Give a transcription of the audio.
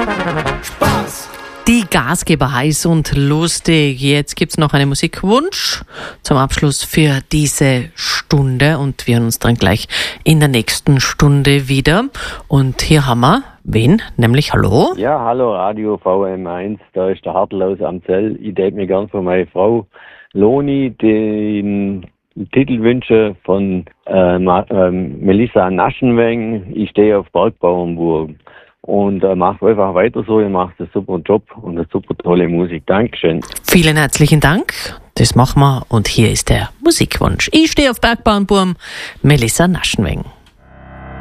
Spaß! Die Gastgeber heiß und lustig. Jetzt gibt's noch einen Musikwunsch zum Abschluss für diese Stunde und wir hören uns dann gleich in der nächsten Stunde wieder. Und hier haben wir wen? Nämlich hallo? Ja, hallo Radio VM1, da ist der Hartl aus Amzell. Ich würde mir gern von meiner Frau Loni den Titel wünschen von Melissa Naschenweng. Ich stehe auf Bergbauernburg. Und macht einfach weiter so, ihr macht einen super Job und eine super tolle Musik. Dankeschön. Vielen herzlichen Dank. Das machen wir und hier ist der Musikwunsch. Ich stehe auf Bergbauernburg, Melissa Naschenweng.